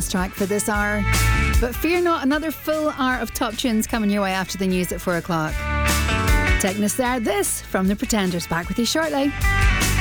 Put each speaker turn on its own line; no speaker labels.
last track for this hour. But fear not, another full hour of top tunes coming your way after the news at 4 o'clock. Taking us there, this from The Pretenders. Back with you shortly.